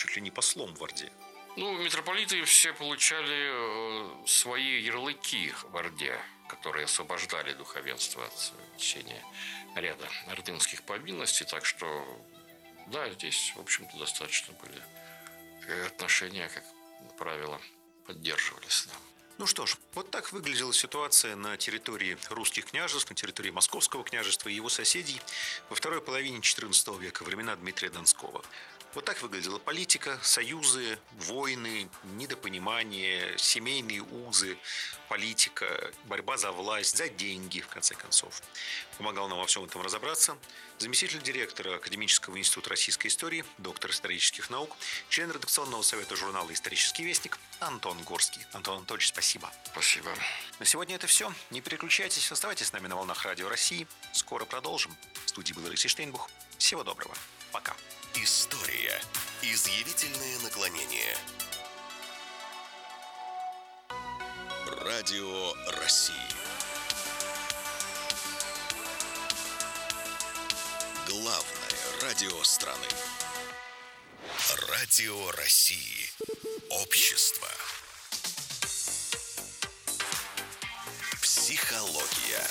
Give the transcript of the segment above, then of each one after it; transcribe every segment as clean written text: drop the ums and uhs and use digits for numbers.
чуть ли не послом в Орде. Ну, митрополиты все получали свои ярлыки в Орде, которые освобождали духовенство от несения ряда ордынских повинностей. Так что, да, здесь, в общем-то, достаточно были отношения, как правило, поддерживались. Да. Ну что ж, вот так выглядела ситуация на территории русских княжеств, на территории Московского княжества и его соседей во второй половине XIV века, времена Дмитрия Донского. Вот так выглядела политика, союзы, войны, недопонимание, семейные узы, политика, борьба за власть, за деньги, в конце концов. Помогал нам во всем этом разобраться заместитель директора Академического института российской истории, доктор исторических наук, член редакционного совета журнала «Исторический вестник» Антон Горский. Антон Анатольевич, спасибо. Спасибо. На сегодня это все. Не переключайтесь, оставайтесь с нами на волнах Радио России. Скоро продолжим. В студии был Алексей Штейнбух. Всего доброго. Пока. История. Изъявительные наклонения. Радио России. Главное радио страны. Радио России. Общество. Психология.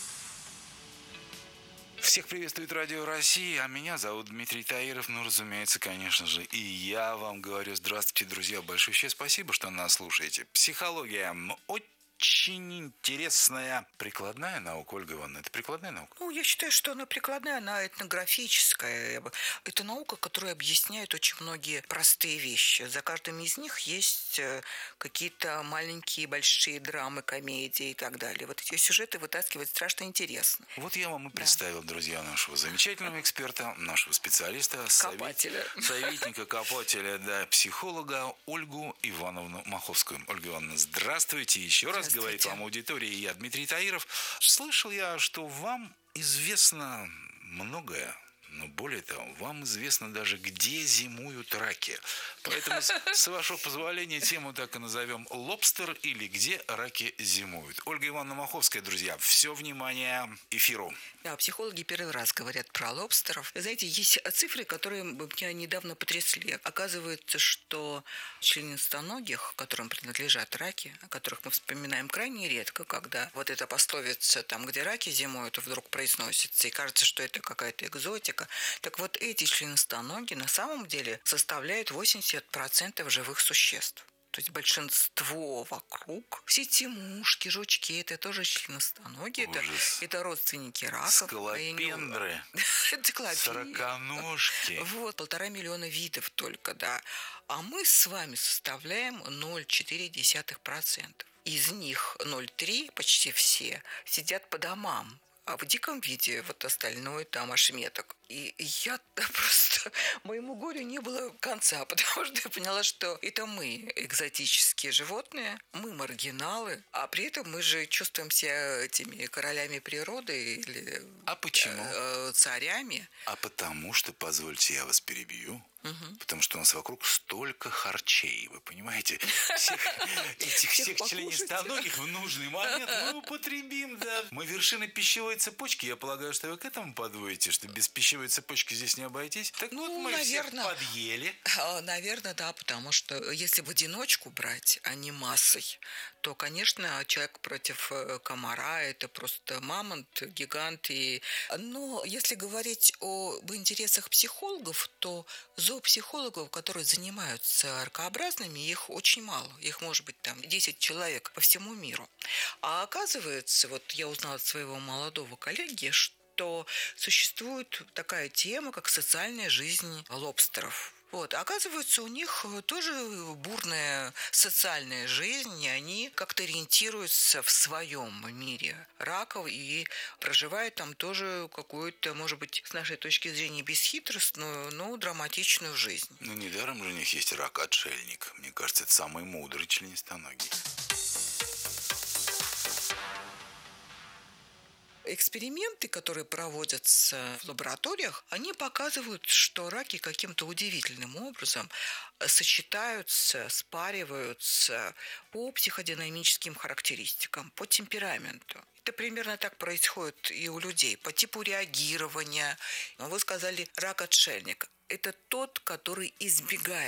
Всех приветствует Радио России, а меня зовут Дмитрий Таиров, ну, разумеется, конечно же, и я вам говорю здравствуйте, друзья, большое спасибо, что нас слушаете. Психология очень интересная прикладная наука, Ольга Ивановна, это прикладная наука? Ну, я считаю, что она прикладная, она этнографическая. Это наука, которая объясняет очень многие простые вещи. За каждым из них есть какие-то маленькие, большие драмы, комедии и так далее. Вот эти сюжеты вытаскивать страшно интересно. Вот я вам и представил, друзья, нашего замечательного эксперта, нашего специалиста, советника, копателя, да, психолога Ольгу Ивановну Маховскую. Ольга Ивановна, здравствуйте еще раз. Говорит вам аудитория, я Дмитрий Таиров. Слышал я, что вам известно многое, но более того, вам известно даже, где зимуют раки. Поэтому, с вашего позволения, тему так и назовем «Лобстер» или «Где раки зимуют». Ольга Ивановна Маховская, друзья, все внимание эфиру. Да, психологи первый раз говорят про лобстеров. Знаете, есть цифры, которые меня недавно потрясли. Оказывается, что членистоногих, которым принадлежат раки, о которых мы вспоминаем крайне редко, когда вот эта пословица «там, где раки зимуют», вдруг произносится, и кажется, что это какая-то экзотика. Так вот, эти членистоногие на самом деле составляют 80% живых существ. То есть большинство вокруг, все эти мушки, жучки, это тоже членистоногие, это родственники раков. Скалопендры, сороконожки. Вот, 1,5 миллиона видов только, да. А мы с вами составляем 0,4%. Из них 0,3, почти все, сидят по домам. А в диком виде вот остальное там ошметок. И я просто... Моему горю не было конца, потому что я поняла, что это мы экзотические животные, мы маргиналы, а при этом мы же чувствуем себя этими королями природы или царями. А потому что, позвольте, я вас перебью, потому что у нас вокруг столько харчей, вы понимаете? Всех членистоногих в нужный момент мы употребим, да. Мы вершины пищевой цепочки, я полагаю, что вы к этому подводите, что без пищевой цепочки здесь не обойтись. Так вот, мы всех подъели. Наверное, да, потому что если в одиночку брать, а не массой, то, конечно, человек против комара – это просто мамонт, гигант. Но если говорить об интересах психологов, то зоопсихологов, которые занимаются ракообразными, их очень мало. Их может быть там 10 человек по всему миру. А оказывается, вот я узнала от своего молодого коллеги, что существует такая тема, как социальная жизнь лобстеров. Вот. Оказывается, у них тоже бурная социальная жизнь, и они как-то ориентируются в своем мире раков и проживают там тоже какую-то, может быть, с нашей точки зрения, бесхитростную, но драматичную жизнь. Ну, недаром же у них есть рак-отшельник. Мне кажется, это самый мудрый членистоногий. Эксперименты, которые проводятся в лабораториях, они показывают, что раки каким-то удивительным образом сочетаются, спариваются по психодинамическим характеристикам, по темпераменту. Это примерно так происходит и у людей, по типу реагирования. Вы сказали, рак-отшельник. Это тот, который избегает